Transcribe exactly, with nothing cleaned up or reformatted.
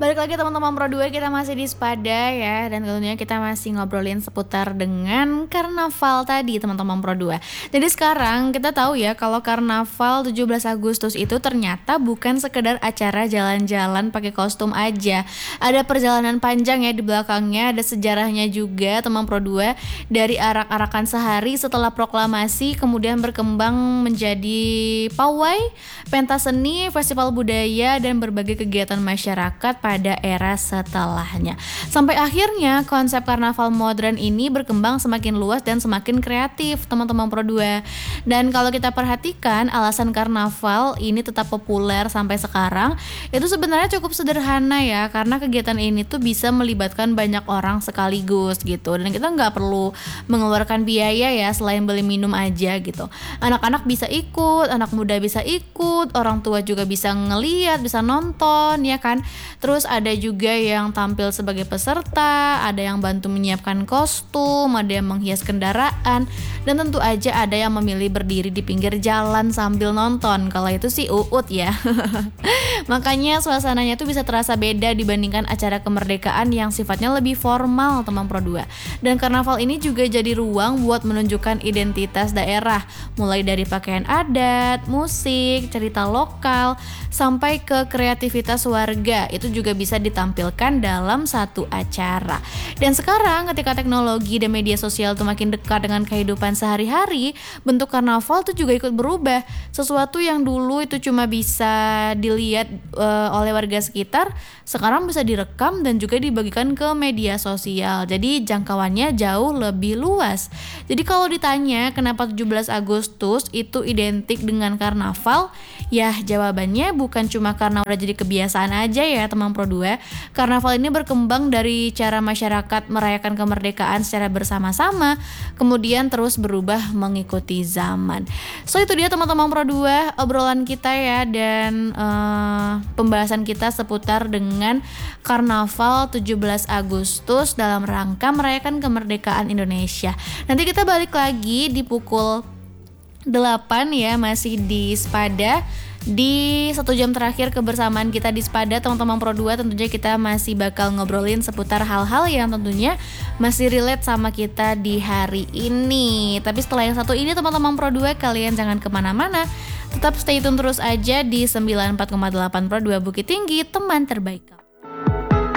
Balik lagi teman-teman Pro dua, kita masih di Spada ya. Dan tentunya kita masih ngobrolin seputar dengan karnaval tadi teman-teman Pro dua. Jadi sekarang kita tahu ya kalau karnaval tujuh belas Agustus itu ternyata bukan sekedar acara jalan-jalan pakai kostum aja. Ada perjalanan panjang ya di belakangnya, ada sejarahnya juga teman Pro dua. Dari arak-arakan sehari setelah proklamasi kemudian berkembang menjadi pawai, pentas seni, festival budaya, dan berbagai kegiatan masyarakat pada era setelahnya. Sampai akhirnya konsep karnaval modern ini berkembang semakin luas dan semakin kreatif teman-teman Pro dua. Dan kalau kita perhatikan alasan karnaval ini tetap populer sampai sekarang itu sebenarnya cukup sederhana ya, karena kegiatan ini tuh bisa melibatkan banyak orang sekaligus gitu, dan kita nggak perlu mengeluarkan biaya ya selain beli minum aja gitu. Anak-anak bisa ikut, anak muda bisa ikut, orang tua juga bisa ngeliat, bisa nonton ya kan. Terus ada juga yang tampil sebagai peserta, ada yang bantu menyiapkan kostum, ada yang menghias kendaraan, dan tentu aja ada yang memilih berdiri di pinggir jalan sambil nonton. Kalau itu sih uut ya. Makanya suasananya tuh bisa terasa beda dibandingkan acara kemerdekaan yang sifatnya lebih formal teman Pro dua. Dan karnaval ini juga jadi ruang buat menunjukkan identitas daerah, mulai dari pakaian adat, musik, cerita lokal, sampai ke kreativitas warga. Itu juga bisa ditampilkan dalam satu acara. Dan sekarang ketika teknologi dan media sosial tuh makin dekat dengan kehidupan sehari-hari, bentuk karnaval tuh juga ikut berubah. Sesuatu yang dulu itu cuma bisa dilihat uh, oleh warga sekitar, sekarang bisa direkam dan juga dibagikan ke media sosial. Jadi jangkauannya jauh lebih luas. Jadi kalau ditanya kenapa tujuh belas Agustus itu identik dengan karnaval, ya jawabannya bukan cuma karena udah jadi kebiasaan aja ya teman Pro dua. Karnaval ini berkembang dari cara masyarakat merayakan kemerdekaan secara bersama-sama, kemudian terus berubah mengikuti zaman. So itu dia teman-teman Pro dua, obrolan kita ya, dan uh, pembahasan kita seputar dengan karnaval tujuh belas Agustus dalam rangka merayakan kemerdekaan Indonesia. Nanti kita balik lagi di pukul delapan ya, masih di Spada. Di satu jam terakhir kebersamaan kita di Spada teman-teman Pro dua, tentunya kita masih bakal ngobrolin seputar hal-hal yang tentunya masih relate sama kita di hari ini. Tapi setelah yang satu ini teman-teman Pro dua, kalian jangan kemana-mana, tetap stay tune terus aja di sembilan puluh empat koma delapan Pro dua Bukit Tinggi, teman terbaik.